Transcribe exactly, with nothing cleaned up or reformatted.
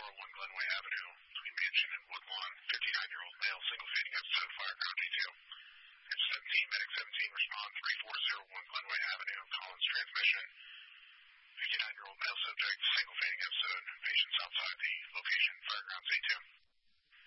oh one Glenway Avenue between Mansion and Woodlawn. fifty-nine-year-old male, single-fading episode, fireground detail. It's seventeen, medic seventeen, respond three four zero one Glenway Avenue, Collins transmission. fifty-nine-year-old male subject, single-fading episode, patients outside the location, fireground C two.